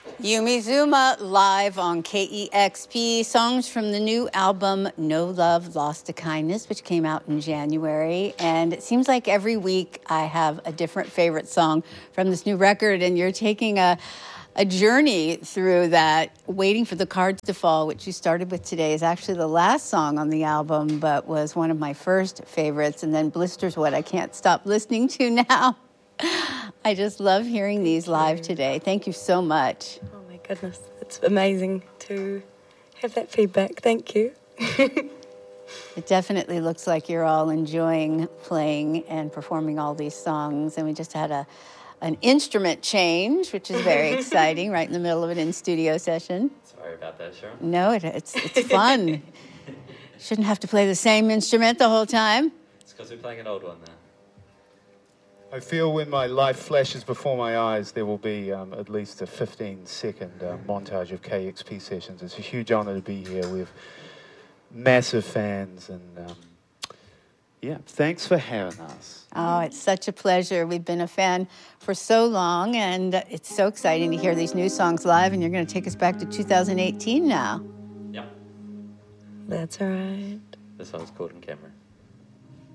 Yumi Zuma live on KEXP, songs from the new album No Love, Lost to Kindness, which came out in January. And it seems like every week I have a different favorite song from this new record, and you're taking a journey through that. Waiting for the Cards to Fall, which you started with today, is actually the last song on the album, but was one of my first favorites. And then Blister's what I can't stop listening to now. I just love hearing these live today. Thank you so much. Oh my goodness, it's amazing to have that feedback. Thank you. It definitely looks like you're all enjoying playing and performing all these songs. And we just had an instrument change, which is very exciting, right in the middle of an in-studio session. Sorry about that, Sharon. No, it's fun. Shouldn't have to play the same instrument the whole time. It's because we're playing an old one now. I feel when my life flashes before my eyes, there will be at least a 15-second montage of KEXP sessions. It's a huge honor to be here. We have massive fans, and yeah, thanks for having us. Oh, it's such a pleasure. We've been a fan for so long, and it's so exciting to hear these new songs live, and you're going to take us back to 2018 now. Yeah. That's all right. This one's called In Camera.